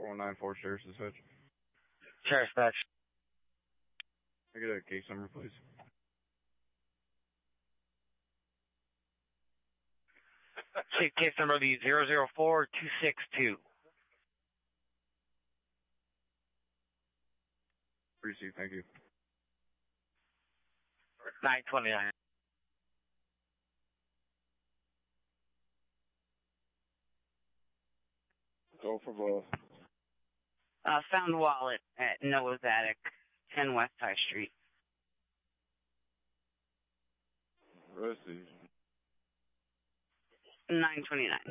4194 Sheriff's Dispatch. Sheriff's Dispatch. Can I get a case number, please? Case number will be 004262. Received, thank you. 929. Go for both. Found wallet at Noah's Attic, 10 West High Street. Received. 929.